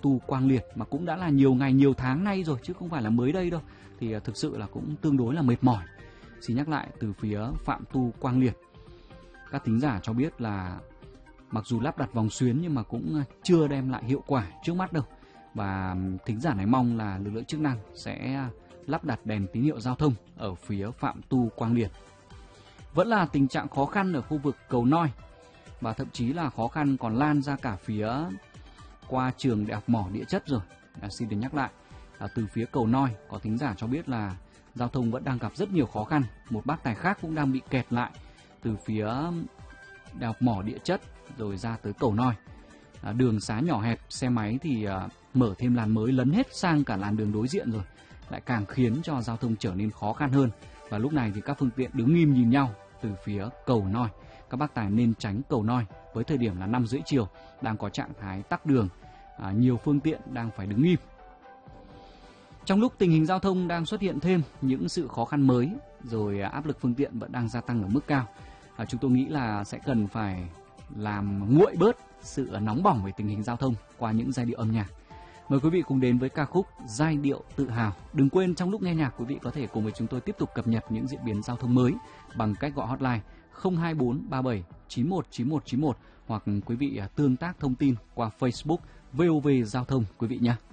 Tu Quang Liệt, mà cũng đã là nhiều ngày nhiều tháng nay rồi chứ không phải là mới đây đâu, thì thực sự là cũng tương đối là mệt mỏi. Xin nhắc lại từ phía Phạm Tu Quang Liệt, các thính giả cho biết là mặc dù lắp đặt vòng xuyến nhưng mà cũng chưa đem lại hiệu quả trước mắt đâu, và thính giả này mong là lực lượng chức năng sẽ lắp đặt đèn tín hiệu giao thông ở phía Phạm Tu Quang Liệt. Vẫn là tình trạng khó khăn ở khu vực cầu Noi, và thậm chí là khó khăn còn lan ra cả phía qua trường Đại học Mỏ Địa Chất rồi. Xin được nhắc lại, từ phía cầu Noi có thính giả cho biết là giao thông vẫn đang gặp rất nhiều khó khăn. Một bác tài khác cũng đang bị kẹt lại từ phía Đại học Mỏ Địa Chất rồi ra tới cầu Noi. Đường xá nhỏ hẹp, xe máy thì mở thêm làn mới lấn hết sang cả làn đường đối diện rồi, lại càng khiến cho giao thông trở nên khó khăn hơn. Và lúc này thì các phương tiện đứng nghiêm nhìn nhau từ phía cầu Noi. Các bác tài nên tránh cầu Noi với thời điểm là 5:30 chiều, đang có trạng thái tắc đường, nhiều phương tiện đang phải đứng nghiêm. Trong lúc tình hình giao thông đang xuất hiện thêm những sự khó khăn mới, rồi áp lực phương tiện vẫn đang gia tăng ở mức cao, chúng tôi nghĩ là sẽ cần phải làm nguội bớt sự nóng bỏng về tình hình giao thông qua những giai điệu âm nhạc. Mời quý vị cùng đến với ca khúc Giai điệu tự hào. Đừng quên trong lúc nghe nhạc, quý vị có thể cùng với chúng tôi tiếp tục cập nhật những diễn biến giao thông mới bằng cách gọi hotline 024 37 91 91 91, hoặc quý vị tương tác thông tin qua Facebook VOV Giao thông quý vị nhé.